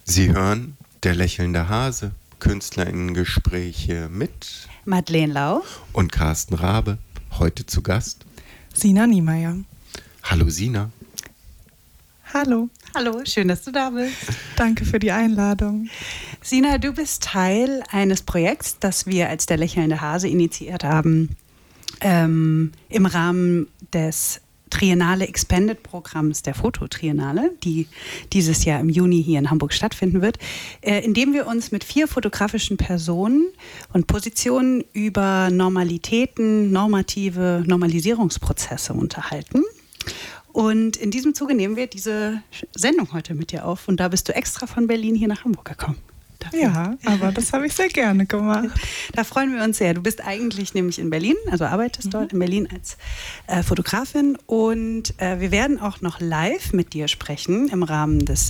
Sie hören Der lächelnde Hase, KünstlerInnen-Gespräche mit Madeleine Lau und Carsten Rabe. Heute zu Gast Sina Niemeyer. Hallo Sina. Hallo. Hallo, schön, dass du da bist. Danke für die Einladung. Sina, du bist Teil eines Projekts, das wir als Der lächelnde Hase initiiert haben, im Rahmen des Triennale Expanded Programms der Fototriennale, die dieses Jahr im Juni hier in Hamburg stattfinden wird, indem wir uns mit 4 fotografischen Personen und Positionen über Normalitäten, normative Normalisierungsprozesse unterhalten. Und in diesem Zuge nehmen wir diese Sendung heute mit dir auf. Und da bist du extra von Berlin hier nach Hamburg gekommen. Dafür. Ja, aber das habe ich sehr gerne gemacht. Da freuen wir uns sehr. Du bist eigentlich nämlich in Berlin, also arbeitest dort in Berlin als Fotografin. Und wir werden auch noch live mit dir sprechen im Rahmen des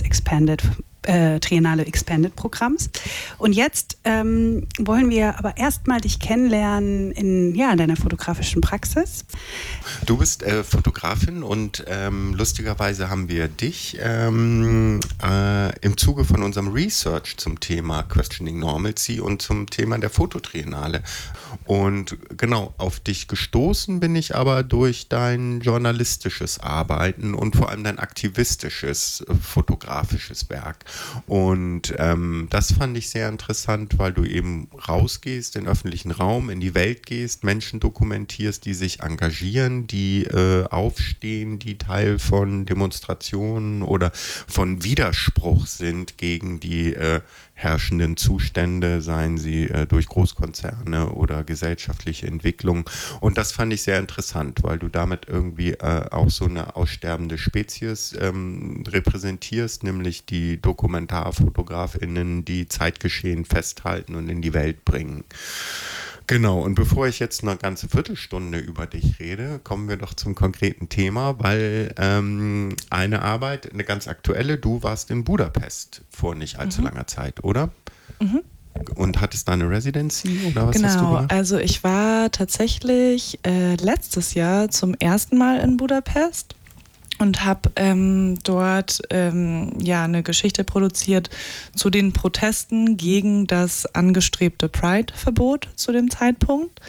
Triennale Expanded Programms. Und jetzt wollen wir aber erstmal dich kennenlernen in deiner fotografischen Praxis. Du bist Fotografin und lustigerweise haben wir dich im Zuge von unserem Research zum Thema Questioning Normalcy und zum Thema der Fototriennale. Und genau, auf dich gestoßen bin ich aber durch dein journalistisches Arbeiten und vor allem dein aktivistisches fotografisches Werk. Und das fand ich sehr interessant, weil du eben rausgehst in den öffentlichen Raum, in die Welt gehst, Menschen dokumentierst, die sich engagieren, die aufstehen, die Teil von Demonstrationen oder von Widerspruch sind gegen die herrschenden Zustände, seien sie durch Großkonzerne oder gesellschaftliche Entwicklung. Und das fand ich sehr interessant, weil du damit irgendwie auch so eine aussterbende Spezies repräsentierst, nämlich die DokumentarfotografInnen, die Zeitgeschehen festhalten und in die Welt bringen. Genau, und bevor ich jetzt eine ganze Viertelstunde über dich rede, kommen wir doch zum konkreten Thema, weil eine Arbeit, eine ganz aktuelle, du warst in Budapest vor nicht allzu langer Zeit, oder? Mhm. Und hattest da eine Residency oder was hast du gemacht? Also ich war tatsächlich letztes Jahr zum ersten Mal in Budapest und habe dort eine Geschichte produziert zu den Protesten gegen das angestrebte Pride-Verbot zu dem Zeitpunkt.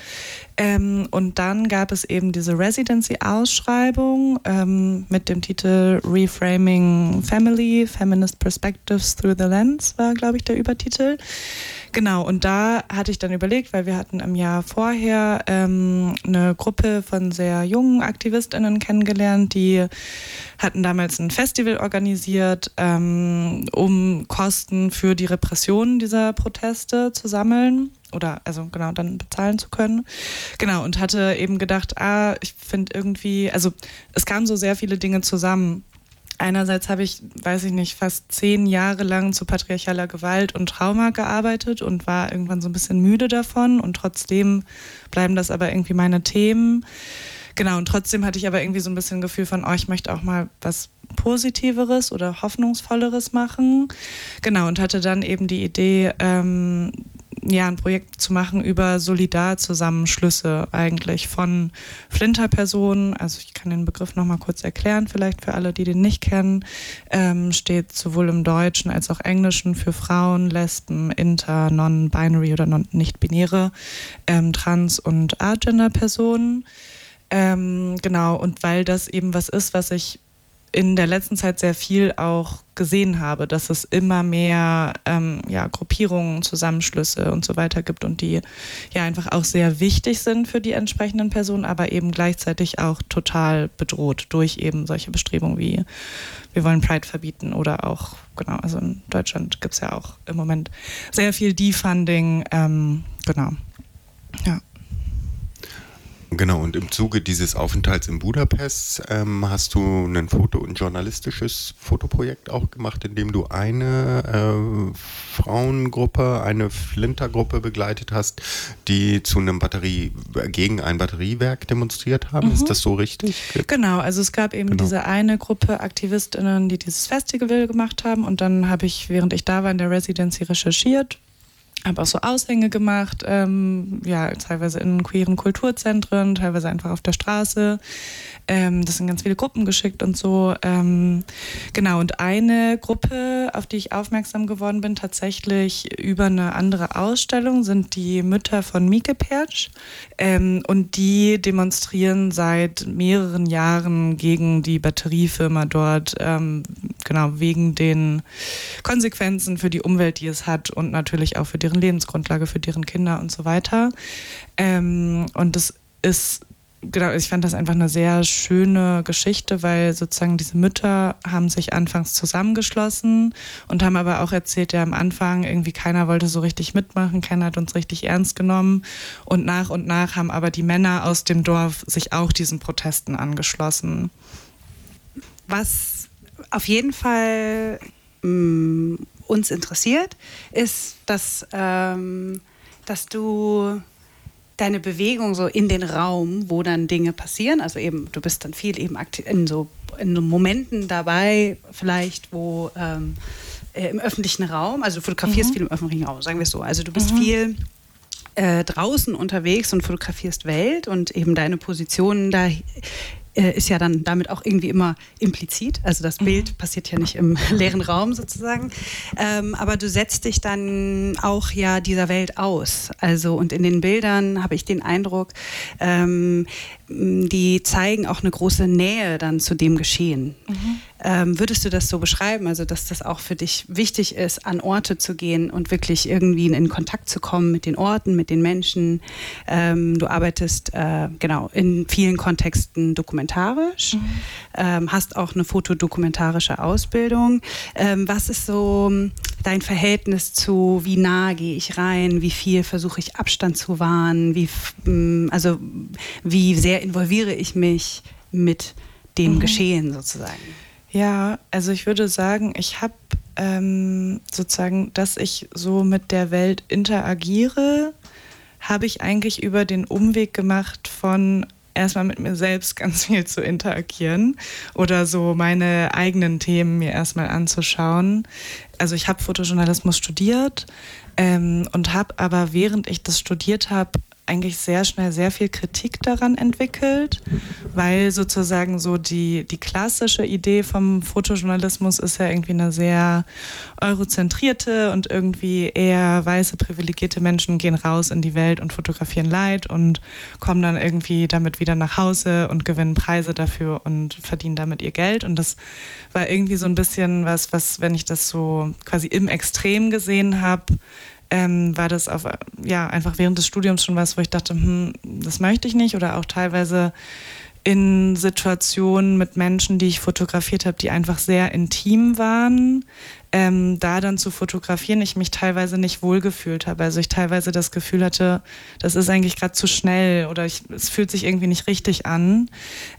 Und dann gab es eben diese Residency-Ausschreibung mit dem Titel Reframing Family, Feminist Perspectives Through the Lens war, glaube ich, der Übertitel. Genau, und da hatte ich dann überlegt, weil wir hatten im Jahr vorher eine Gruppe von sehr jungen AktivistInnen kennengelernt, die hatten damals ein Festival organisiert, um Kosten für die Repression dieser Proteste zu sammeln oder dann bezahlen zu können. Genau, und hatte eben gedacht, ich finde irgendwie, also es kamen so sehr viele Dinge zusammen. Einerseits habe ich, fast 10 Jahre lang zu patriarchaler Gewalt und Trauma gearbeitet und war irgendwann so ein bisschen müde davon und trotzdem bleiben das aber irgendwie meine Themen. Genau, und trotzdem hatte ich aber irgendwie so ein bisschen ein Gefühl von, ich möchte auch mal was Positiveres oder Hoffnungsvolleres machen. Genau, und hatte dann eben die Idee, ein Projekt zu machen über Solidarzusammenschlüsse eigentlich von Flinterpersonen. Also ich kann den Begriff noch mal kurz erklären, vielleicht für alle, die den nicht kennen. Steht sowohl im Deutschen als auch Englischen für Frauen, Lesben, Inter, Non-Binary oder nicht-binäre, Trans- und Agender-Personen. Genau, und weil das eben was ist, was ich in der letzten Zeit sehr viel auch gesehen habe, dass es immer mehr Gruppierungen, Zusammenschlüsse und so weiter gibt und die einfach auch sehr wichtig sind für die entsprechenden Personen, aber eben gleichzeitig auch total bedroht durch eben solche Bestrebungen wie wir wollen Pride verbieten oder auch, also in Deutschland gibt es ja auch im Moment sehr viel Defunding, ja. Genau, und im Zuge dieses Aufenthalts in Budapest hast du ein und journalistisches Fotoprojekt auch gemacht, in dem du eine Frauengruppe, eine Flintergruppe begleitet hast, die zu einem gegen ein Batteriewerk demonstriert haben. Ist das so richtig? Genau, also es gab eben diese eine Gruppe AktivistInnen, die dieses Festival gemacht haben und dann habe ich, während ich da war in der Residency, recherchiert. Habe auch so Aushänge gemacht, teilweise in queeren Kulturzentren, teilweise einfach auf der Straße. Das sind ganz viele Gruppen geschickt und so. Genau, und eine Gruppe, auf die ich aufmerksam geworden bin, tatsächlich über eine andere Ausstellung, sind die Mütter von Mieke Pertsch. Und die demonstrieren seit mehreren Jahren gegen die Batteriefirma dort, genau, wegen den Konsequenzen für die Umwelt, die es hat und natürlich auch für deren Lebensgrundlage, für deren Kinder und so weiter. Und das ist, genau, ich fand das einfach eine sehr schöne Geschichte, weil sozusagen diese Mütter haben sich anfangs zusammengeschlossen und haben aber auch erzählt, ja, am Anfang irgendwie keiner wollte so richtig mitmachen, keiner hat uns richtig ernst genommen und nach haben aber die Männer aus dem Dorf sich auch diesen Protesten angeschlossen. Was auf jeden Fall uns interessiert, ist, dass du deine Bewegung so in den Raum, wo dann Dinge passieren, also eben, du bist dann viel eben aktiv in so Momenten dabei, vielleicht, wo im öffentlichen Raum, also du fotografierst viel im öffentlichen Raum, sagen wir es so, also du bist viel draußen unterwegs und fotografierst Welt und eben deine Position da ist ja dann damit auch irgendwie immer implizit. Also das Bild passiert ja nicht im leeren Raum sozusagen. Aber du setzt dich dann auch ja dieser Welt aus. Also und in den Bildern habe ich den Eindruck, die zeigen auch eine große Nähe dann zu dem Geschehen. Würdest du das so beschreiben? Also dass das auch für dich wichtig ist, an Orte zu gehen und wirklich irgendwie in Kontakt zu kommen mit den Orten, mit den Menschen. Du arbeitest genau in vielen Kontexten dokumentarisch, hast auch eine fotodokumentarische Ausbildung. Was ist so dein Verhältnis zu, wie nah gehe ich rein, wie viel versuche ich Abstand zu wahren, wie sehr involviere ich mich mit dem Geschehen sozusagen? Ja, also ich würde sagen, ich habe sozusagen, dass ich so mit der Welt interagiere, habe ich eigentlich über den Umweg gemacht von erstmal mit mir selbst ganz viel zu interagieren oder so meine eigenen Themen mir erstmal anzuschauen. Also ich habe Fotojournalismus studiert und habe aber, während ich das studiert habe, eigentlich sehr schnell sehr viel Kritik daran entwickelt, weil sozusagen so die klassische Idee vom Fotojournalismus ist ja irgendwie eine sehr eurozentrierte und irgendwie eher weiße, privilegierte Menschen gehen raus in die Welt und fotografieren Leid und kommen dann irgendwie damit wieder nach Hause und gewinnen Preise dafür und verdienen damit ihr Geld. Und das war irgendwie so ein bisschen was, wenn ich das so quasi im Extrem gesehen habe, war das einfach während des Studiums schon was, wo ich dachte, das möchte ich nicht, oder auch teilweise in Situationen mit Menschen, die ich fotografiert habe, die einfach sehr intim waren, da dann zu fotografieren, ich mich teilweise nicht wohlgefühlt habe. Also ich teilweise das Gefühl hatte, das ist eigentlich gerade zu schnell oder es fühlt sich irgendwie nicht richtig an.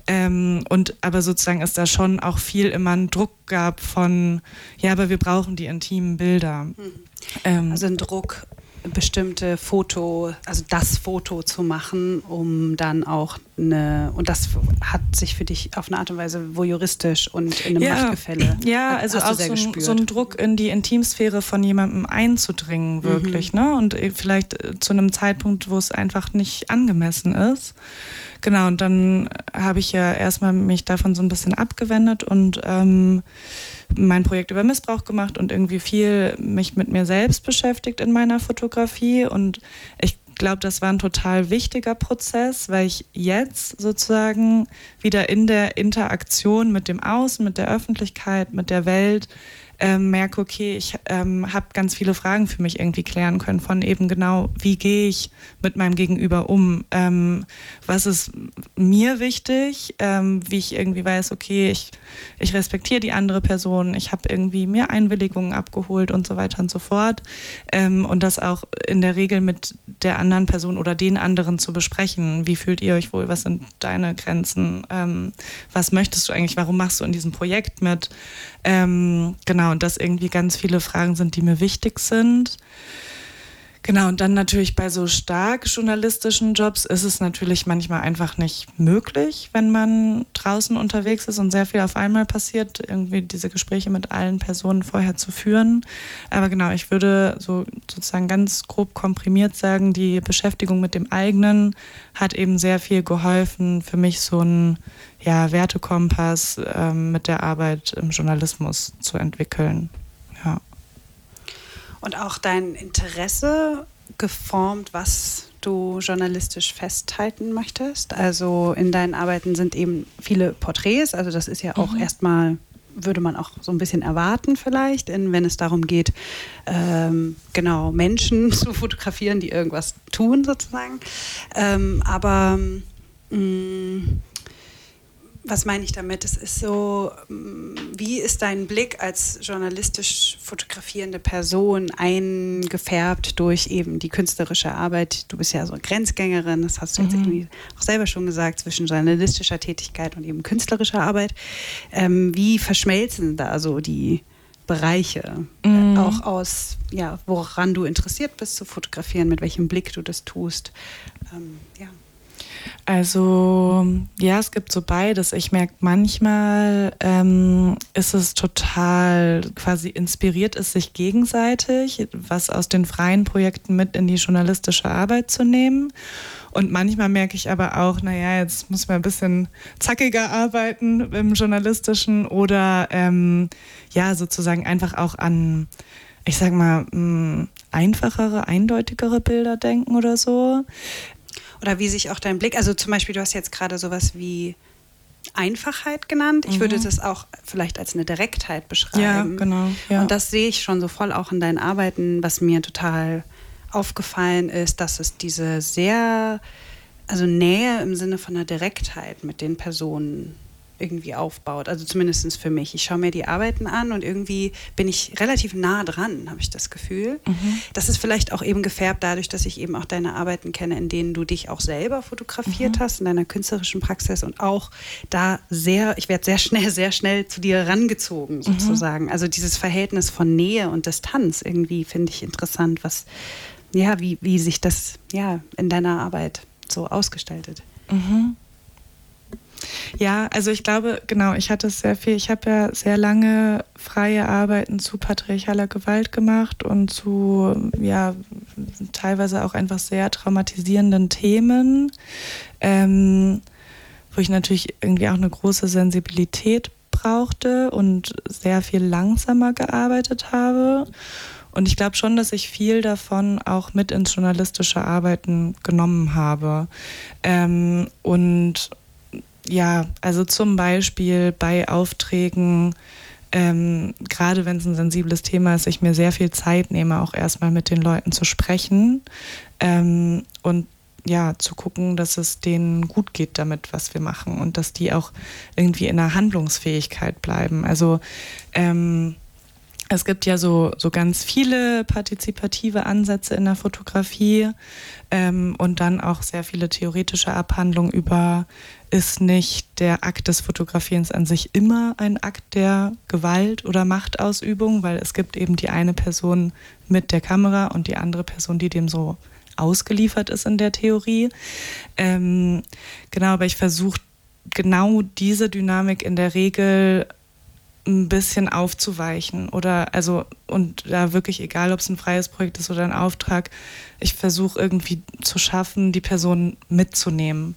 Aber sozusagen ist da schon auch viel immer ein Druck gab von, ja, aber wir brauchen die intimen Bilder. Also ein Druck, bestimmte also das Foto zu machen, um dann auch und das hat sich für dich auf eine Art und Weise voyeuristisch und in einem Machtgefälle. Ja, also auch so ein Druck in die Intimsphäre von jemandem einzudringen, wirklich, ne? Und vielleicht zu einem Zeitpunkt, wo es einfach nicht angemessen ist. Genau, und dann habe ich ja erstmal mich davon so ein bisschen abgewendet und mein Projekt über Missbrauch gemacht und irgendwie viel mich mit mir selbst beschäftigt in meiner Fotografie. Und ich glaube, das war ein total wichtiger Prozess, weil ich jetzt sozusagen wieder in der Interaktion mit dem Außen, mit der Öffentlichkeit, mit der Welt merke, okay, ich habe ganz viele Fragen für mich irgendwie klären können von eben genau, wie gehe ich mit meinem Gegenüber um? Was ist mir wichtig? Wie ich irgendwie weiß, okay, ich respektiere die andere Person, ich habe irgendwie mir Einwilligungen abgeholt und so weiter und so fort. Und das auch in der Regel mit der anderen Person oder den anderen zu besprechen. Wie fühlt ihr euch wohl? Was sind deine Grenzen? Was möchtest du eigentlich? Warum machst du in diesem Projekt mit? Genau, und dass irgendwie ganz viele Fragen sind, die mir wichtig sind. Genau, und dann natürlich bei so stark journalistischen Jobs ist es natürlich manchmal einfach nicht möglich, wenn man draußen unterwegs ist und sehr viel auf einmal passiert, irgendwie diese Gespräche mit allen Personen vorher zu führen. Aber genau, ich würde so sozusagen ganz grob komprimiert sagen, die Beschäftigung mit dem eigenen hat eben sehr viel geholfen, für mich so einen Wertekompass mit der Arbeit im Journalismus zu entwickeln. Ja. Und auch dein Interesse geformt, was du journalistisch festhalten möchtest? Also in deinen Arbeiten sind eben viele Porträts, also das ist ja auch erstmal, würde man auch so ein bisschen erwarten vielleicht, wenn es darum geht, Menschen zu fotografieren, die irgendwas tun sozusagen. Was meine ich damit? Es ist so, wie ist dein Blick als journalistisch fotografierende Person eingefärbt durch eben die künstlerische Arbeit? Du bist ja so eine Grenzgängerin, das hast du jetzt irgendwie auch selber schon gesagt, zwischen journalistischer Tätigkeit und eben künstlerischer Arbeit. Wie verschmelzen da so die Bereiche? Auch aus, woran du interessiert bist zu fotografieren, mit welchem Blick du das tust? Also es gibt so beides. Ich merke, manchmal ist es total quasi inspiriert, es sich gegenseitig, was aus den freien Projekten mit in die journalistische Arbeit zu nehmen. Und manchmal merke ich aber auch, jetzt muss man ein bisschen zackiger arbeiten im Journalistischen oder sozusagen einfach auch an, ich sag mal, einfachere, eindeutigere Bilder denken oder so. Oder wie sich auch dein Blick, also zum Beispiel, du hast jetzt gerade sowas wie Einfachheit genannt. Ich würde das auch vielleicht als eine Direktheit beschreiben. Ja, genau. Ja. Und das sehe ich schon so voll auch in deinen Arbeiten, was mir total aufgefallen ist, dass es diese Nähe im Sinne von einer Direktheit mit den Personen irgendwie aufbaut. Also zumindest für mich. Ich schaue mir die Arbeiten an und irgendwie bin ich relativ nah dran, habe ich das Gefühl. Das ist vielleicht auch eben gefärbt dadurch, dass ich eben auch deine Arbeiten kenne, in denen du dich auch selber fotografiert hast, in deiner künstlerischen Praxis und auch ich werde sehr schnell zu dir rangezogen sozusagen. Also dieses Verhältnis von Nähe und Distanz irgendwie finde ich interessant, wie sich das in deiner Arbeit so ausgestaltet. Ja, also ich glaube, genau, ich habe ja sehr lange freie Arbeiten zu patriarchaler Gewalt gemacht und zu, teilweise auch einfach sehr traumatisierenden Themen, wo ich natürlich irgendwie auch eine große Sensibilität brauchte und sehr viel langsamer gearbeitet habe. Und ich glaube schon, dass ich viel davon auch mit ins journalistische Arbeiten genommen habe. Also zum Beispiel bei Aufträgen, gerade wenn es ein sensibles Thema ist, ich mir sehr viel Zeit nehme, auch erstmal mit den Leuten zu sprechen und zu gucken, dass es denen gut geht damit, was wir machen und dass die auch irgendwie in der Handlungsfähigkeit bleiben. Also es gibt ja so ganz viele partizipative Ansätze in der Fotografie und dann auch sehr viele theoretische Abhandlungen über, ist nicht der Akt des Fotografierens an sich immer ein Akt der Gewalt oder Machtausübung, weil es gibt eben die eine Person mit der Kamera und die andere Person, die dem so ausgeliefert ist in der Theorie. Aber ich versuche genau diese Dynamik in der Regel ein bisschen aufzuweichen und da wirklich, egal ob es ein freies Projekt ist oder ein Auftrag, ich versuche irgendwie zu schaffen, die Person mitzunehmen.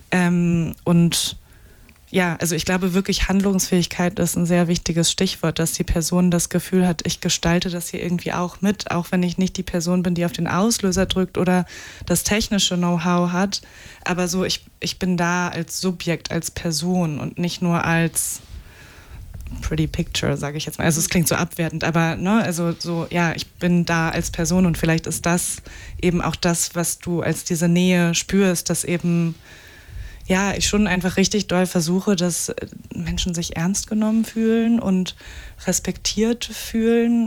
Also ich glaube wirklich, Handlungsfähigkeit ist ein sehr wichtiges Stichwort, dass die Person das Gefühl hat, ich gestalte das hier irgendwie auch mit, auch wenn ich nicht die Person bin, die auf den Auslöser drückt oder das technische Know-how hat, aber so, ich bin da als Subjekt, als Person und nicht nur als Pretty Picture, sage ich jetzt mal. Also es klingt so abwertend, aber ich bin da als Person und vielleicht ist das eben auch das, was du als diese Nähe spürst, dass eben ich schon einfach richtig doll versuche, dass Menschen sich ernst genommen fühlen und respektiert fühlen,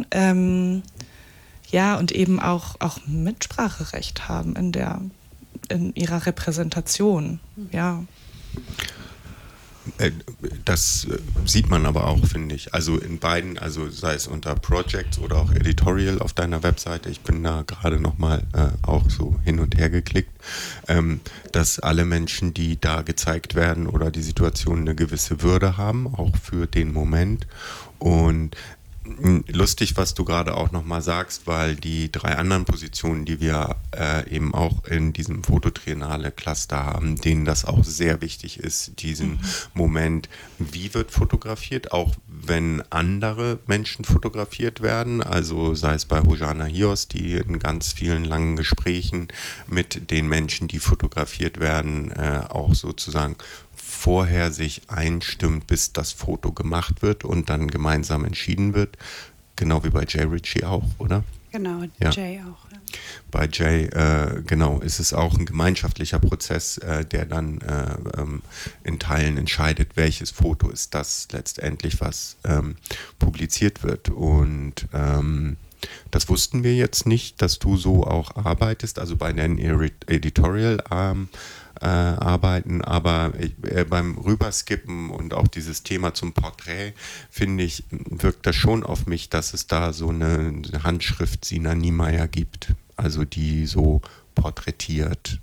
und eben auch Mitspracherecht haben in, in ihrer Repräsentation, ja. Das sieht man aber auch, finde ich. Also in beiden, also sei es unter Projects oder auch Editorial auf deiner Webseite, ich bin da gerade nochmal auch so hin und her geklickt, dass alle Menschen, die da gezeigt werden oder die Situation eine gewisse Würde haben, auch für den Moment. Und lustig, was du gerade auch nochmal sagst, weil die 3 anderen Positionen, die wir eben auch in diesem Fototriennale-Cluster haben, denen das auch sehr wichtig ist, diesen Moment, wie wird fotografiert, auch wenn andere Menschen fotografiert werden, also sei es bei Rojana Hios, die in ganz vielen langen Gesprächen mit den Menschen, die fotografiert werden, auch sozusagen vorher sich einstimmt, bis das Foto gemacht wird und dann gemeinsam entschieden wird. Genau wie bei Jay Ritchie auch, oder? Genau, ja. Jay auch. Ja. Bei Jay, genau, ist es auch ein gemeinschaftlicher Prozess, der dann in Teilen entscheidet, welches Foto ist das letztendlich, was publiziert wird. Und das wussten wir jetzt nicht, dass du so auch arbeitest, also bei den Editorial arbeiten, aber beim Rüberskippen und auch dieses Thema zum Porträt, finde ich, wirkt das schon auf mich, dass es da so eine Handschrift Sina Niemeyer gibt, also die so porträtiert,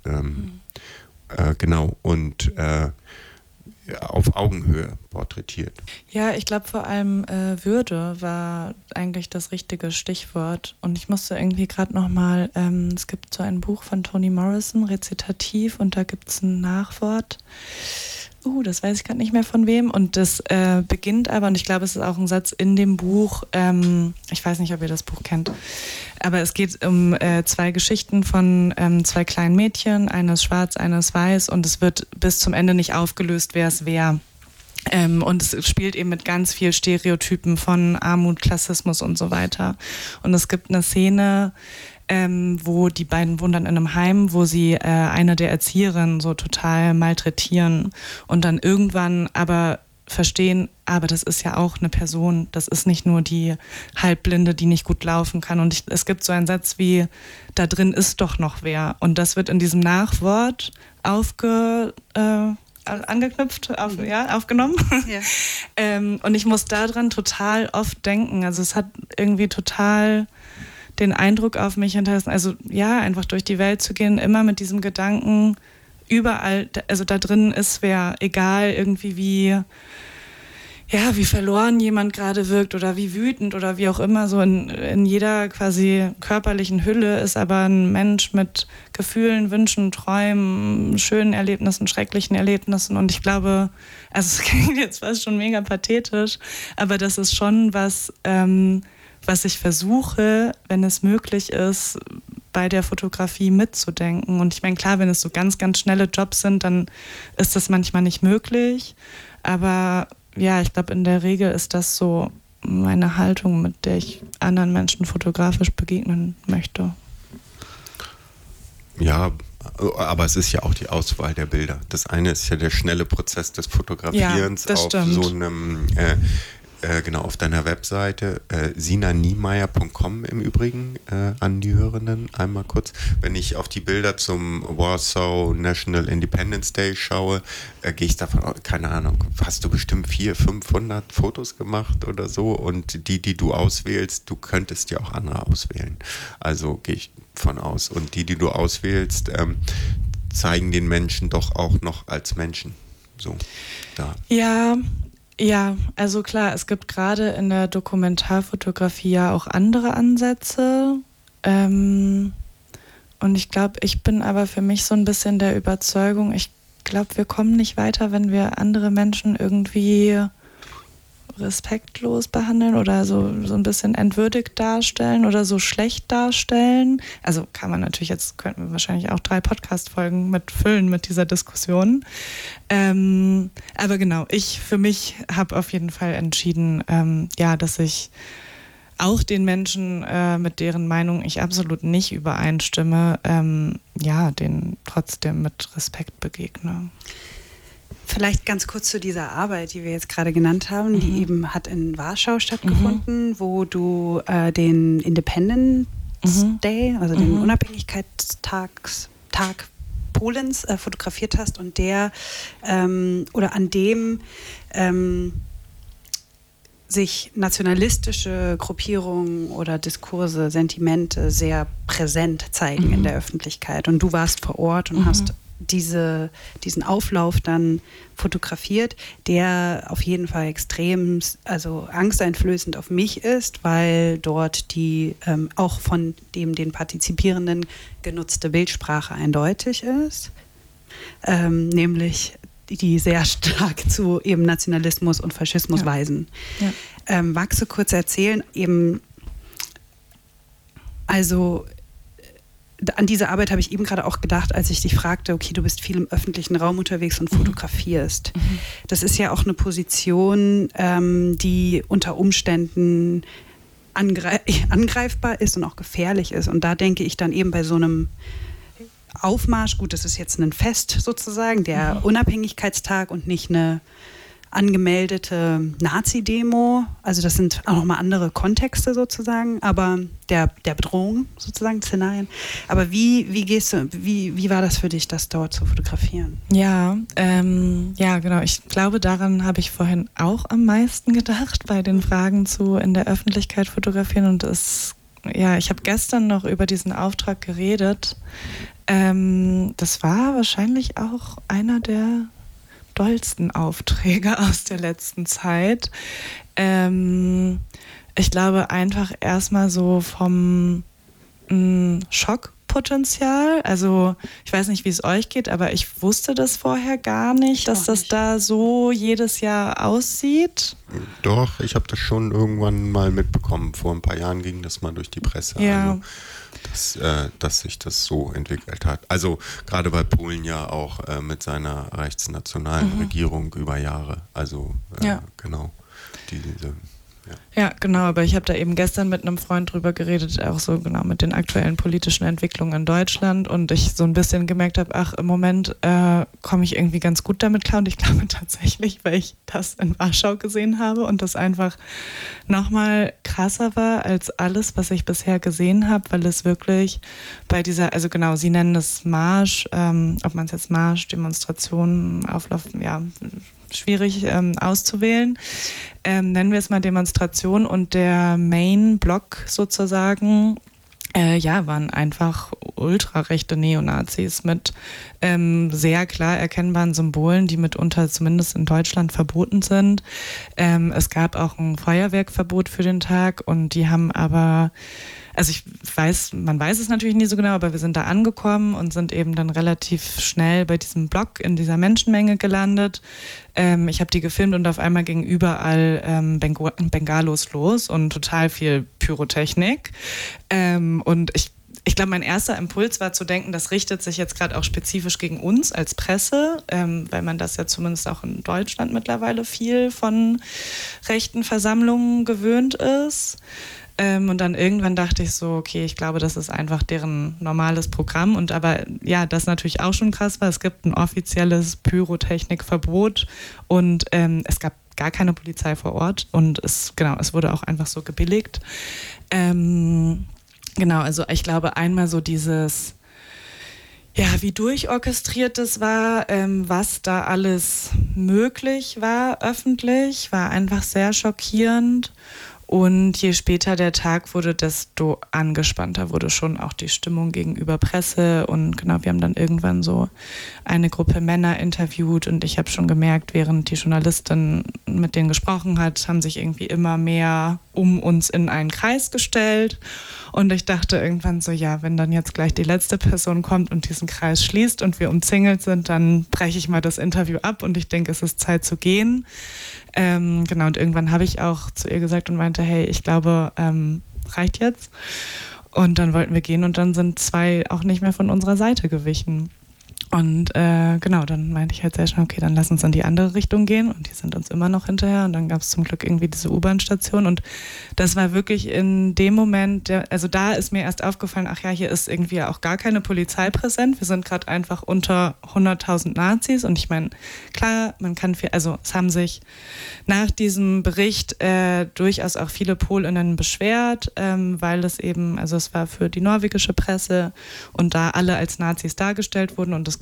genau, und auf Augenhöhe porträtiert. Ja, ich glaube vor allem Würde war eigentlich das richtige Stichwort. Und ich musste irgendwie gerade nochmal, es gibt so ein Buch von Toni Morrison, Rezitativ, und da gibt es ein Nachwort. Das weiß ich gerade nicht mehr von wem. Und das beginnt aber, und ich glaube, es ist auch ein Satz in dem Buch, ich weiß nicht, ob ihr das Buch kennt, aber es geht um 2 Geschichten von 2 kleinen Mädchen, eines schwarz, eines weiß, und es wird bis zum Ende nicht aufgelöst, wer es wer. Und es spielt eben mit ganz viel Stereotypen von Armut, Klassismus und so weiter. Und es gibt eine Szene, wo die beiden wohnen dann in einem Heim, wo sie eine der Erzieherinnen so total malträtieren und dann irgendwann aber verstehen, aber das ist ja auch eine Person, das ist nicht nur die Halbblinde, die nicht gut laufen kann. Und es gibt so einen Satz wie, da drin ist doch noch wer. Und das wird in diesem Nachwort aufgenommen. Ja. Und ich muss daran total oft denken. Also es hat irgendwie total den Eindruck auf mich hinterlassen, also ja, einfach durch die Welt zu gehen, immer mit diesem Gedanken, überall, also da drin ist wer, egal irgendwie wie verloren jemand gerade wirkt oder wie wütend oder wie auch immer, so in jeder quasi körperlichen Hülle ist aber ein Mensch mit Gefühlen, Wünschen, Träumen, schönen Erlebnissen, schrecklichen Erlebnissen. Und ich glaube, also es klingt jetzt fast schon mega pathetisch, aber das ist schon was ich versuche, wenn es möglich ist, bei der Fotografie mitzudenken. Und ich meine, klar, wenn es so ganz, ganz schnelle Jobs sind, dann ist das manchmal nicht möglich. Aber ja, ich glaube, in der Regel ist das so meine Haltung, mit der ich anderen Menschen fotografisch begegnen möchte. Ja, aber es ist ja auch die Auswahl der Bilder. Das eine ist ja der schnelle Prozess des Fotografierens auf stimmt. so einem genau, auf deiner Webseite, sinaniemeyer.com im Übrigen, an die Hörenden einmal kurz. Wenn ich auf die Bilder zum Warsaw National Independence Day schaue, gehe ich davon aus, keine Ahnung, hast du bestimmt 400-500 Fotos gemacht oder so, und die du auswählst, du könntest ja auch andere auswählen. Also gehe ich von aus. Und die du auswählst, zeigen den Menschen doch auch noch als Menschen. So, da. Ja, also klar, es gibt gerade in der Dokumentarfotografie ja auch andere Ansätze. Und ich glaube, ich bin aber für mich so ein bisschen der Überzeugung, ich glaube, wir kommen nicht weiter, wenn wir andere Menschen irgendwie respektlos behandeln oder so ein bisschen entwürdigt darstellen oder so schlecht darstellen. Also kann man natürlich, jetzt könnten wir wahrscheinlich auch 3 Podcast-Folgen füllen mit dieser Diskussion. Aber genau, ich für mich habe auf jeden Fall entschieden, dass ich auch den Menschen, mit deren Meinung ich absolut nicht übereinstimme, denen trotzdem mit Respekt begegne. Vielleicht ganz kurz zu dieser Arbeit, die wir jetzt gerade genannt haben, die eben hat in Warschau stattgefunden, wo du den Independence Day, also den Unabhängigkeitstag Polens fotografiert hast und der oder an dem sich nationalistische Gruppierungen oder Diskurse, Sentimente sehr präsent zeigen in der Öffentlichkeit. Und du warst vor Ort und hast diesen Auflauf dann fotografiert, der auf jeden Fall extrem, also angsteinflößend auf mich ist, weil dort die auch von den Partizipierenden genutzte Bildsprache eindeutig ist, nämlich die sehr stark zu eben Nationalismus und Faschismus weisen. Ja. Magst du kurz erzählen, eben, also an diese Arbeit habe ich eben gerade auch gedacht, als ich dich fragte, okay, du bist viel im öffentlichen Raum unterwegs und fotografierst. Das ist ja auch eine Position, die unter Umständen angreifbar ist und auch gefährlich ist. Und da denke ich dann eben bei so einem Aufmarsch, gut, das ist jetzt ein Fest sozusagen, der Unabhängigkeitstag und nicht eine angemeldete Nazi-Demo. Also das sind auch nochmal andere Kontexte sozusagen, aber der Bedrohung sozusagen, Szenarien. Aber wie war das für dich, das dort zu fotografieren? Ja, genau. Ich glaube, daran habe ich vorhin auch am meisten gedacht, bei den Fragen zu in der Öffentlichkeit fotografieren. Und ich habe gestern noch über diesen Auftrag geredet. Das war wahrscheinlich auch einer der dollsten Aufträge aus der letzten Zeit. Ich glaube einfach erstmal so vom Schockpotenzial. Also ich weiß nicht, wie es euch geht, aber ich wusste das vorher gar nicht, dass das da so jedes Jahr aussieht. Doch, ich habe das schon irgendwann mal mitbekommen. Vor ein paar Jahren ging das mal durch die Presse. Ja. Also, dass sich das so entwickelt hat. Also gerade bei Polen ja auch mit seiner rechtsnationalen Regierung über Jahre. Also genau. Ja, genau, aber ich habe da eben gestern mit einem Freund drüber geredet, auch so genau mit den aktuellen politischen Entwicklungen in Deutschland, und ich so ein bisschen gemerkt habe, im Moment komme ich irgendwie ganz gut damit klar, und ich glaube tatsächlich, weil ich das in Warschau gesehen habe und das einfach nochmal krasser war als alles, was ich bisher gesehen habe, weil es wirklich bei dieser, also genau, sie nennen es Marsch, ob man es jetzt Marsch, Demonstration, Auflauf, schwierig auszuwählen. Nennen wir es mal Demonstration, und der Main-Block sozusagen, waren einfach ultrarechte Neonazis mit sehr klar erkennbaren Symbolen, die mitunter zumindest in Deutschland verboten sind. Es gab auch ein Feuerwerkverbot für den Tag, und die haben aber, also man weiß es natürlich nie so genau, aber wir sind da angekommen und sind eben dann relativ schnell bei diesem Block in dieser Menschenmenge gelandet. Ich habe die gefilmt, und auf einmal ging überall Bengalos los und total viel Pyrotechnik. Und ich glaube, mein erster Impuls war zu denken, das richtet sich jetzt gerade auch spezifisch gegen uns als Presse, weil man das ja zumindest auch in Deutschland mittlerweile viel von rechten Versammlungen gewöhnt ist. Und dann irgendwann dachte ich so, okay, ich glaube, das ist einfach deren normales Programm. Und aber ja, das natürlich auch schon krass war, es gibt ein offizielles Pyrotechnikverbot, und es gab gar keine Polizei vor Ort, und es wurde auch einfach so gebilligt. Also ich glaube einmal so dieses, wie durchorchestriert das war, was da alles möglich war öffentlich, war einfach sehr schockierend. Und je später der Tag wurde, desto angespannter wurde schon auch die Stimmung gegenüber Presse. Und genau, wir haben dann irgendwann so eine Gruppe Männer interviewt, und ich habe schon gemerkt, während die Journalistin mit denen gesprochen hat, haben sich irgendwie immer mehr um uns in einen Kreis gestellt. Und ich dachte irgendwann so, wenn dann jetzt gleich die letzte Person kommt und diesen Kreis schließt und wir umzingelt sind, dann breche ich mal das Interview ab, und ich denke, es ist Zeit zu gehen. Und irgendwann habe ich auch zu ihr gesagt und meinte, hey, ich glaube, reicht jetzt. Und dann wollten wir gehen, und dann sind 2 auch nicht mehr von unserer Seite gewichen. Und dann meinte ich halt sehr schnell, okay, dann lass uns in die andere Richtung gehen, und die sind uns immer noch hinterher, und dann gab es zum Glück irgendwie diese U-Bahn-Station, und das war wirklich in dem Moment, also da ist mir erst aufgefallen, hier ist irgendwie auch gar keine Polizei präsent, wir sind gerade einfach unter 100.000 Nazis, und ich meine, klar, man kann es haben sich nach diesem Bericht durchaus auch viele PolInnen beschwert, weil es eben, also es war für die norwegische Presse und da alle als Nazis dargestellt wurden, und es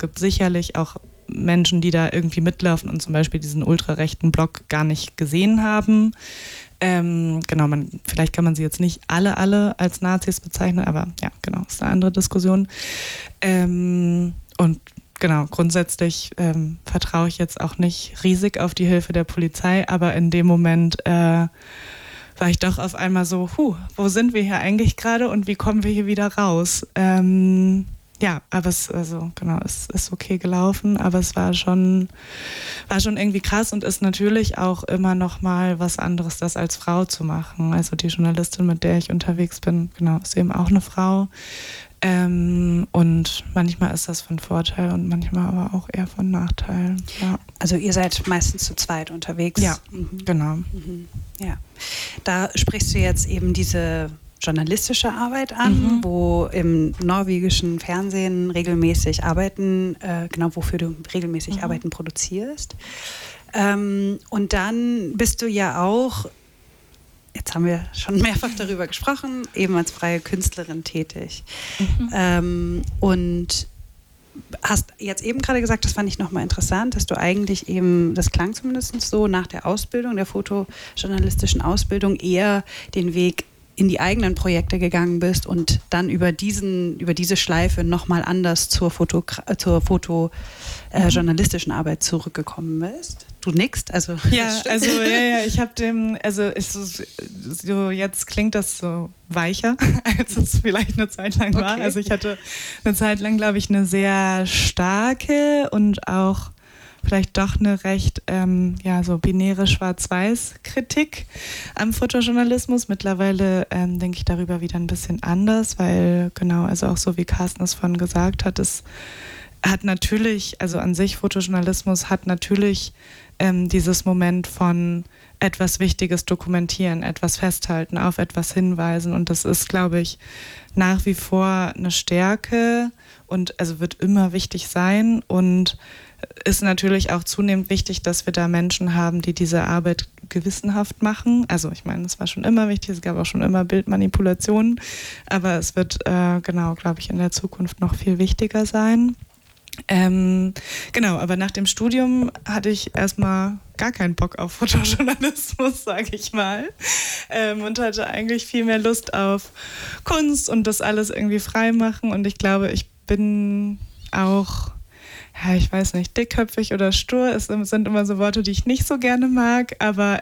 gibt sicherlich auch Menschen, die da irgendwie mitlaufen und zum Beispiel diesen ultrarechten Block gar nicht gesehen haben. Genau, vielleicht kann man sie jetzt nicht alle als Nazis bezeichnen, aber ja, genau, ist eine andere Diskussion. Und genau, grundsätzlich vertraue ich jetzt auch nicht riesig auf die Hilfe der Polizei, aber in dem Moment war ich doch auf einmal so, wo sind wir hier eigentlich gerade und wie kommen wir hier wieder raus? Ja, aber es ist okay gelaufen, aber es war schon irgendwie krass und ist natürlich auch immer noch mal was anderes, das als Frau zu machen. Also die Journalistin, mit der ich unterwegs bin, genau, ist eben auch eine Frau. Und manchmal ist das von Vorteil und manchmal aber auch eher von Nachteil. Ja. Also ihr seid meistens zu zweit unterwegs? Ja, genau. Ja. Da sprichst du jetzt eben diese journalistische Arbeit an, wo im norwegischen Fernsehen regelmäßig Arbeiten, wofür du regelmäßig Arbeiten produzierst. Und dann bist du ja auch, jetzt haben wir schon mehrfach darüber gesprochen, eben als freie Künstlerin tätig. Und hast jetzt eben gerade gesagt, das fand ich nochmal interessant, dass du eigentlich eben, das klang zumindest so, nach der Ausbildung, der fotojournalistischen Ausbildung eher den Weg in die eigenen Projekte gegangen bist und dann über diese Schleife nochmal anders zur journalistischen Arbeit zurückgekommen bist. Du nickst, also ja, ich habe jetzt klingt das so weicher, als es vielleicht eine Zeit lang war. Also ich hatte eine Zeit lang, glaube ich, eine sehr starke und auch vielleicht doch eine recht so binäre Schwarz-Weiß-Kritik am Fotojournalismus. Mittlerweile denke ich darüber wieder ein bisschen anders, weil genau, also auch so wie Carsten es vorhin gesagt hat, es hat natürlich, also an sich Fotojournalismus hat natürlich dieses Moment von etwas Wichtiges dokumentieren, etwas festhalten, auf etwas hinweisen und das ist, glaube ich, nach wie vor eine Stärke und also wird immer wichtig sein und ist natürlich auch zunehmend wichtig, dass wir da Menschen haben, die diese Arbeit gewissenhaft machen. Also ich meine, es war schon immer wichtig, es gab auch schon immer Bildmanipulationen, aber es wird, glaube ich, in der Zukunft noch viel wichtiger sein. Aber nach dem Studium hatte ich erstmal gar keinen Bock auf Fotojournalismus, sage ich mal, und hatte eigentlich viel mehr Lust auf Kunst und das alles irgendwie frei machen und ich glaube, ich bin auch ich weiß nicht, dickköpfig oder stur, es sind immer so Worte, die ich nicht so gerne mag, aber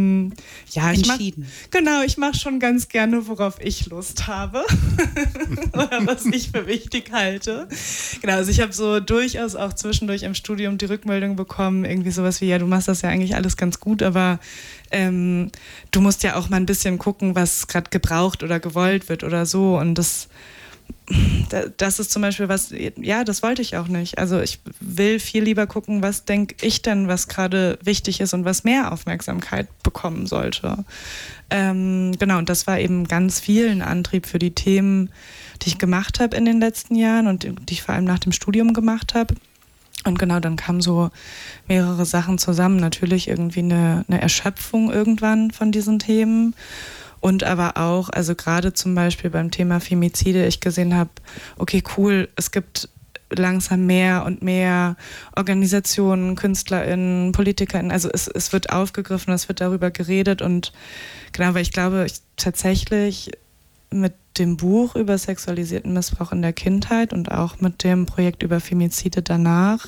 ich mache schon ganz gerne, worauf ich Lust habe oder was ich für wichtig halte. Genau, also ich habe so durchaus auch zwischendurch im Studium die Rückmeldung bekommen, irgendwie sowas wie, ja, du machst das ja eigentlich alles ganz gut, aber du musst ja auch mal ein bisschen gucken, was gerade gebraucht oder gewollt wird oder so und das ist zum Beispiel was, ja, das wollte ich auch nicht. Also ich will viel lieber gucken, was denke ich denn, was gerade wichtig ist und was mehr Aufmerksamkeit bekommen sollte. Und das war eben ganz viel ein Antrieb für die Themen, die ich gemacht habe in den letzten Jahren und die ich vor allem nach dem Studium gemacht habe. Und genau, dann kamen so mehrere Sachen zusammen. Natürlich irgendwie eine Erschöpfung irgendwann von diesen Themen. Und aber auch, also gerade zum Beispiel beim Thema Femizide, ich gesehen habe, okay, cool, es gibt langsam mehr und mehr Organisationen, KünstlerInnen, PolitikerInnen, also es wird aufgegriffen, es wird darüber geredet und genau, weil ich glaube, tatsächlich mit dem Buch über sexualisierten Missbrauch in der Kindheit und auch mit dem Projekt über Femizide danach,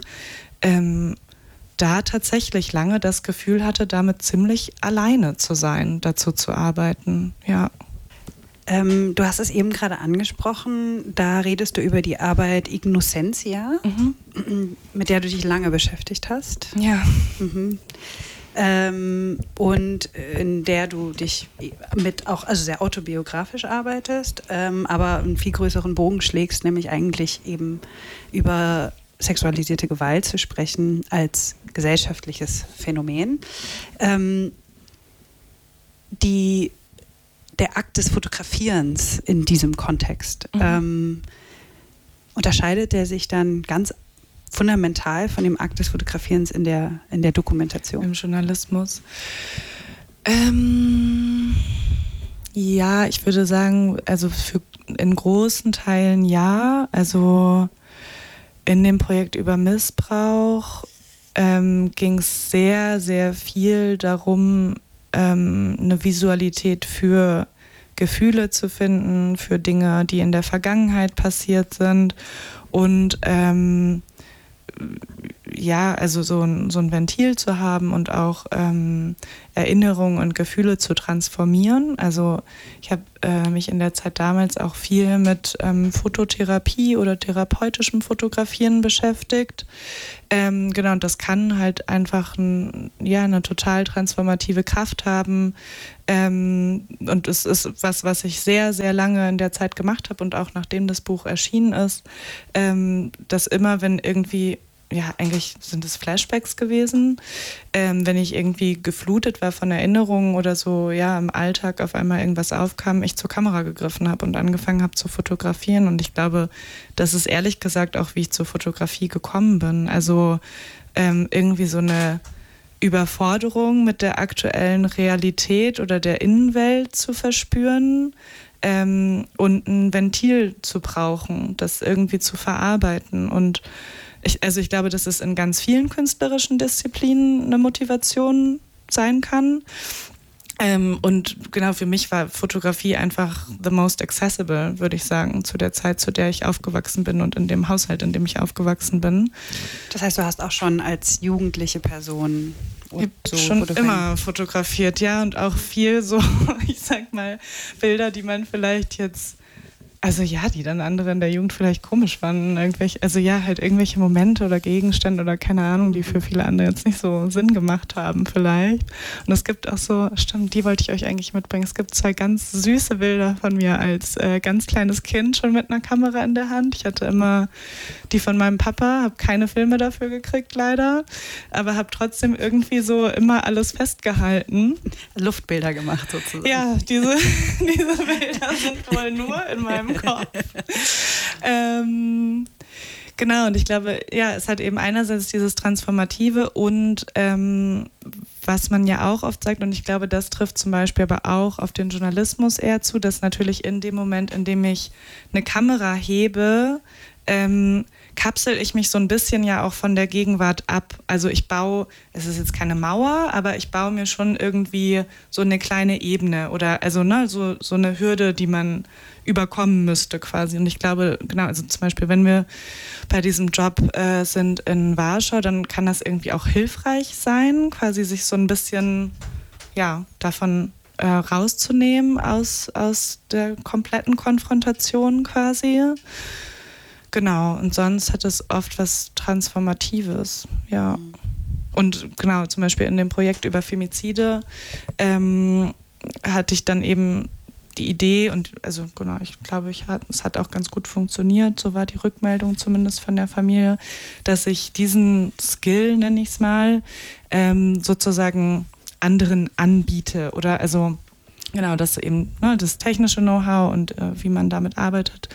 da tatsächlich lange das Gefühl hatte, damit ziemlich alleine zu sein, dazu zu arbeiten, ja. Du hast es eben gerade angesprochen, da redest du über die Arbeit Ignocentia, mit der du dich lange beschäftigt hast. Ja. Und in der du dich also sehr autobiografisch arbeitest, aber einen viel größeren Bogen schlägst, nämlich eigentlich eben über sexualisierte Gewalt zu sprechen als gesellschaftliches Phänomen. Der Akt des Fotografierens in diesem Kontext, unterscheidet der sich dann ganz fundamental von dem Akt des Fotografierens in der Dokumentation? Im Journalismus? Ja, ich würde sagen, also in großen Teilen ja. Also in dem Projekt über Missbrauch ging es sehr, sehr viel darum, eine Visualität für Gefühle zu finden, für Dinge, die in der Vergangenheit passiert sind und also so ein Ventil zu haben und auch Erinnerungen und Gefühle zu transformieren. Also ich habe mich in der Zeit damals auch viel mit Fototherapie oder therapeutischem Fotografieren beschäftigt. Genau, und das kann halt einfach eine total transformative Kraft haben. Und es ist was ich sehr, sehr lange in der Zeit gemacht habe und auch nachdem das Buch erschienen ist, dass immer, wenn irgendwie, ja, eigentlich sind es Flashbacks gewesen, wenn ich irgendwie geflutet war von Erinnerungen oder so, ja, im Alltag auf einmal irgendwas aufkam, ich zur Kamera gegriffen habe und angefangen habe zu fotografieren. Und ich glaube, das ist ehrlich gesagt auch, wie ich zur Fotografie gekommen bin. Also irgendwie so eine Überforderung mit der aktuellen Realität oder der Innenwelt zu verspüren und ein Ventil zu brauchen, das irgendwie zu verarbeiten. Und ich glaube, dass es in ganz vielen künstlerischen Disziplinen eine Motivation sein kann. Und genau, für mich war Fotografie einfach the most accessible, würde ich sagen, zu der Zeit, zu der ich aufgewachsen bin und in dem Haushalt, in dem ich aufgewachsen bin. Das heißt, du hast auch schon als jugendliche Person schon immer fotografiert, ja, und auch viel so, ich sag mal, Bilder, die man vielleicht jetzt, also ja, die dann andere in der Jugend vielleicht komisch fanden, irgendwelche Momente oder Gegenstände oder keine Ahnung, die für viele andere jetzt nicht so Sinn gemacht haben vielleicht. Und es gibt auch so, stimmt, die wollte ich euch eigentlich mitbringen, es gibt 2 ganz süße Bilder von mir als ganz kleines Kind schon mit einer Kamera in der Hand. Ich hatte immer die von meinem Papa, habe keine Filme dafür gekriegt leider, aber habe trotzdem irgendwie so immer alles festgehalten. Luftbilder gemacht sozusagen. Ja, diese Bilder sind wohl nur in meinem Kopf. Genau, und ich glaube, ja, es hat eben einerseits dieses Transformative und was man ja auch oft sagt, und ich glaube, das trifft zum Beispiel aber auch auf den Journalismus eher zu, dass natürlich in dem Moment, in dem ich eine Kamera hebe, kapsel ich mich so ein bisschen ja auch von der Gegenwart ab. Also es ist jetzt keine Mauer, aber ich baue mir schon irgendwie so eine kleine Ebene oder also so eine Hürde, die man überkommen müsste quasi. Und ich glaube, genau, also zum Beispiel, wenn wir bei diesem Job sind in Warschau, dann kann das irgendwie auch hilfreich sein, quasi sich so ein bisschen, ja, davon rauszunehmen aus der kompletten Konfrontation quasi. Genau, und sonst hat es oft was Transformatives, ja. Und genau, zum Beispiel in dem Projekt über Femizide hatte ich dann eben die Idee und also genau, ich glaube, es hat auch ganz gut funktioniert, so war die Rückmeldung zumindest von der Familie, dass ich diesen Skill, nenne ich es mal, sozusagen anderen anbiete oder also genau, dass eben das technische Know-how und wie man damit arbeitet,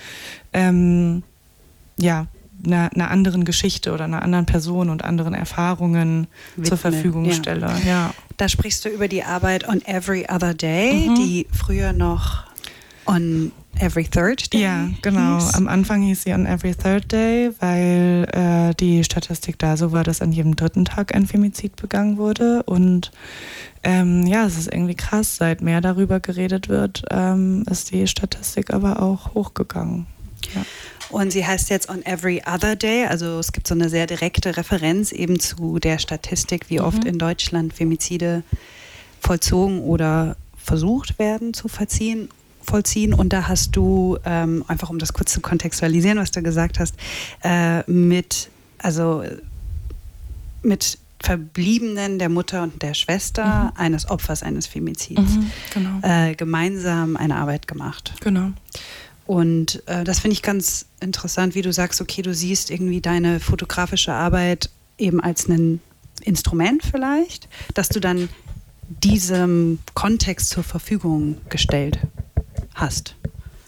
ja, einer anderen Geschichte oder einer anderen Person und anderen Erfahrungen zur Verfügung stelle. Ja. Da sprichst du über die Arbeit On Every Other Day, die früher noch On Every Third Day Ja, genau. hieß. Am Anfang hieß sie On Every Third Day, weil die Statistik da so war, dass an jedem 3. Tag ein Femizid begangen wurde. Und es ist irgendwie krass, seit mehr darüber geredet wird, ist die Statistik aber auch hochgegangen. Ja. Und sie heißt jetzt On Every Other Day, also es gibt so eine sehr direkte Referenz eben zu der Statistik, wie oft in Deutschland Femizide vollzogen oder versucht werden zu vollziehen. Und da hast du, einfach um das kurz zu kontextualisieren, was du gesagt hast, mit Verbliebenen der Mutter und der Schwester eines Opfers eines Femizids Genau. gemeinsam eine Arbeit gemacht. Genau. Und das finde ich ganz interessant, wie du sagst, okay, du siehst irgendwie deine fotografische Arbeit eben als ein Instrument vielleicht, dass du dann diesem Kontext zur Verfügung gestellt hast. Ja.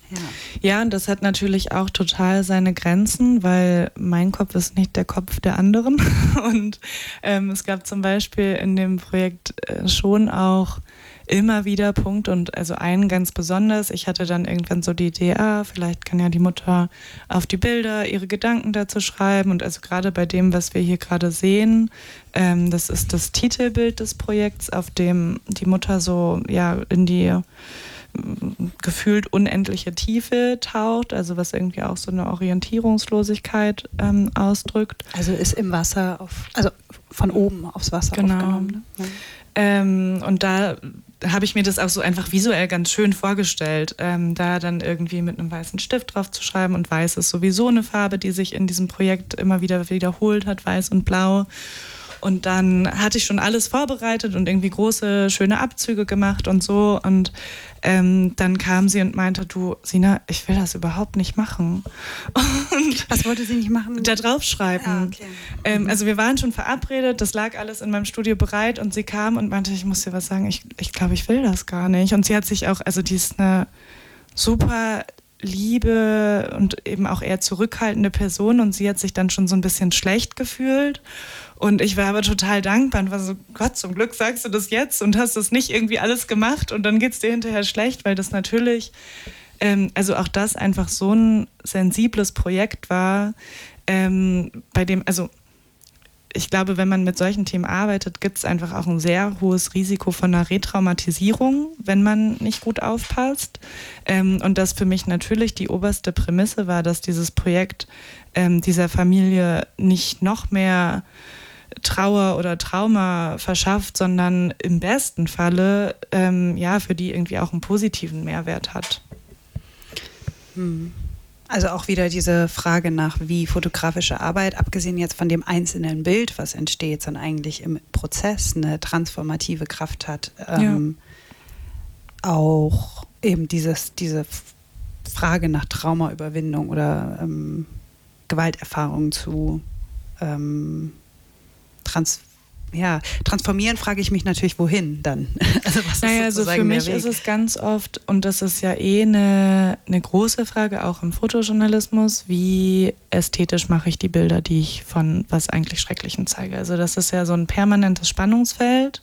Ja, und das hat natürlich auch total seine Grenzen, weil mein Kopf ist nicht der Kopf der anderen. Und es gab zum Beispiel in dem Projekt schon auch immer wieder Punkt und also einen ganz besonders. Ich hatte dann irgendwann so die Idee, vielleicht kann ja die Mutter auf die Bilder ihre Gedanken dazu schreiben. Und also gerade bei dem, was wir hier gerade sehen, das ist das Titelbild des Projekts, auf dem die Mutter so in die gefühlt unendliche Tiefe taucht, also was irgendwie auch so eine Orientierungslosigkeit ausdrückt. Also ist im Wasser, also von oben aufs Wasser aufgenommen. Ne? Ja. Und da habe ich mir das auch so einfach visuell ganz schön vorgestellt, da dann irgendwie mit einem weißen Stift drauf zu schreiben, und weiß ist sowieso eine Farbe, die sich in diesem Projekt immer wieder wiederholt hat, weiß und blau. Und dann hatte ich schon alles vorbereitet und irgendwie große, schöne Abzüge gemacht und so. Und dann kam sie und meinte, du, Sina, ich will das überhaupt nicht machen. Und was wollte sie nicht machen? Da draufschreiben. Okay. Also wir waren schon verabredet, das lag alles in meinem Studio bereit, und sie kam und meinte, ich muss dir was sagen, ich glaube, ich will das gar nicht. Und sie hat sich auch, also die ist eine super liebe und eben auch eher zurückhaltende Person, und sie hat sich dann schon so ein bisschen schlecht gefühlt. Und ich war aber total dankbar und war so, Gott, zum Glück sagst du das jetzt und hast das nicht irgendwie alles gemacht und dann geht's dir hinterher schlecht, weil das natürlich, also auch das einfach so ein sensibles Projekt war, bei dem, also ich glaube, wenn man mit solchen Themen arbeitet, gibt es einfach auch ein sehr hohes Risiko von einer Retraumatisierung, wenn man nicht gut aufpasst. Und das für mich natürlich die oberste Prämisse war, dass dieses Projekt dieser Familie nicht noch mehr Trauer oder Trauma verschafft, sondern im besten Falle für die irgendwie auch einen positiven Mehrwert hat. Also auch wieder diese Frage nach, wie fotografische Arbeit, abgesehen jetzt von dem einzelnen Bild, was entsteht, sondern eigentlich im Prozess eine transformative Kraft hat. Auch eben diese Frage nach Traumaüberwindung oder Gewalterfahrung zu transformieren, frage ich mich natürlich, wohin dann? Also was ist also für mich ist es ganz oft, und das ist ja eine große Frage auch im Fotojournalismus, wie ästhetisch mache ich die Bilder, die ich von was eigentlich Schrecklichem zeige. Also das ist ja so ein permanentes Spannungsfeld.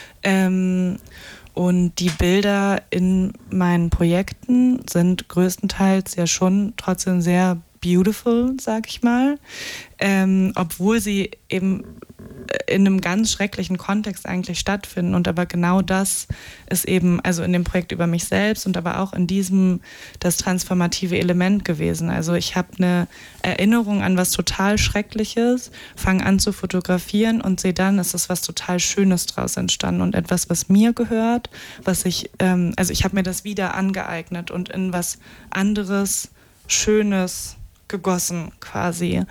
Und die Bilder in meinen Projekten sind größtenteils ja schon trotzdem sehr beautiful, sag ich mal, obwohl sie eben in einem ganz schrecklichen Kontext eigentlich stattfinden. Und aber genau das ist eben, also in dem Projekt über mich selbst und aber auch in diesem das transformative Element gewesen. Also ich habe eine Erinnerung an was total Schreckliches, fange an zu fotografieren und sehe dann, es ist was total Schönes draus entstanden und etwas, was mir gehört, was ich, also ich habe mir das wieder angeeignet und in was anderes, Schönes gegossen quasi.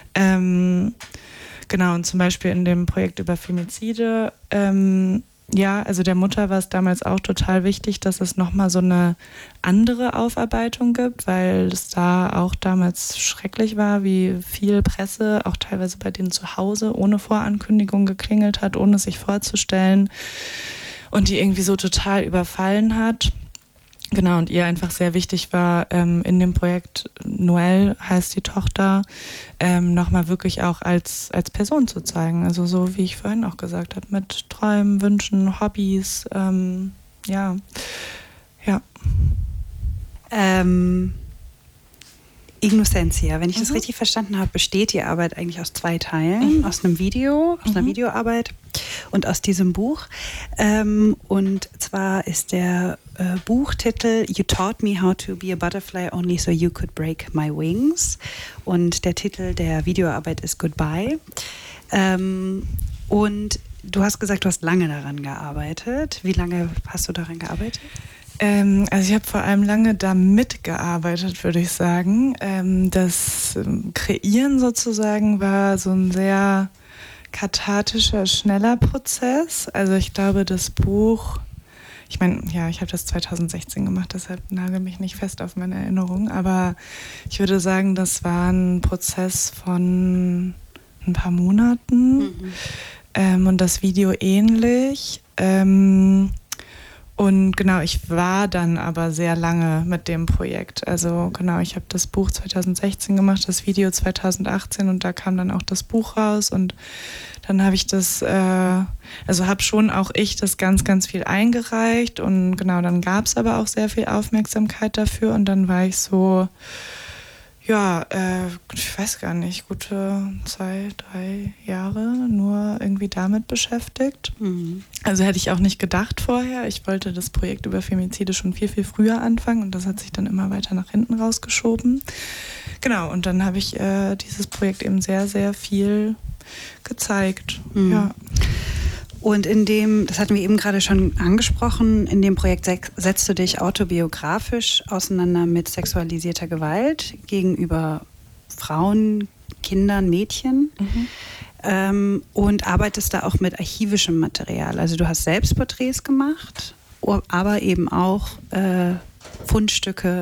Genau, und zum Beispiel in dem Projekt über Femizide, also der Mutter war es damals auch total wichtig, dass es nochmal so eine andere Aufarbeitung gibt, weil es da auch damals schrecklich war, wie viel Presse, auch teilweise bei denen zu Hause, ohne Vorankündigung geklingelt hat, ohne sich vorzustellen, und die irgendwie so total überfallen hat. Genau, und ihr einfach sehr wichtig war, in dem Projekt, Noelle heißt die Tochter, nochmal wirklich auch als Person zu zeigen. Also so, wie ich vorhin auch gesagt habe, mit Träumen, Wünschen, Hobbys, ja. Ignocentia, wenn ich das richtig verstanden habe, besteht die Arbeit eigentlich aus 2 Teilen, aus einem Video, aus einer Videoarbeit und aus diesem Buch. Und zwar ist der Buchtitel You Taught Me How to Be a Butterfly Only So You Could Break My Wings, und der Titel der Videoarbeit ist Goodbye. Und du hast gesagt, du hast lange daran gearbeitet. Wie lange hast du daran gearbeitet? Also ich habe vor allem lange da mitgearbeitet, würde ich sagen. Das Kreieren sozusagen war so ein sehr kathartischer, schneller Prozess. Also ich glaube, das Buch, ich meine, ja, ich habe das 2016 gemacht, deshalb nagel mich nicht fest auf meine Erinnerung, aber ich würde sagen, das war ein Prozess von ein paar Monaten, und das Video ähnlich. Und genau, ich war dann aber sehr lange mit dem Projekt. Also genau, ich habe das Buch 2016 gemacht, das Video 2018 und da kam dann auch das Buch raus und dann habe ich das, also habe schon auch ich das ganz, ganz viel eingereicht und genau, dann gab es aber auch sehr viel Aufmerksamkeit dafür und dann war ich so, ja, ich weiß gar nicht, gute 2-3 Jahre nur irgendwie damit beschäftigt. Mhm. Also hätte ich auch nicht gedacht vorher. Ich wollte das Projekt über Femizide schon viel, viel früher anfangen und das hat sich dann immer weiter nach hinten rausgeschoben. Genau, und dann habe ich dieses Projekt eben sehr, sehr viel gezeigt. Mhm. Ja. Und das hatten wir eben gerade schon angesprochen, in dem Projekt setzt du dich autobiografisch auseinander mit sexualisierter Gewalt gegenüber Frauen, Kindern, Mädchen und arbeitest da auch mit archivischem Material. Also du hast Selbstporträts gemacht, aber eben auch Fundstücke